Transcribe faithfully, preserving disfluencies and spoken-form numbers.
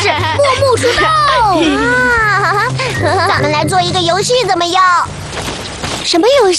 是默默树洞啊！咱们来做一个游戏怎么样？ 什么游戏？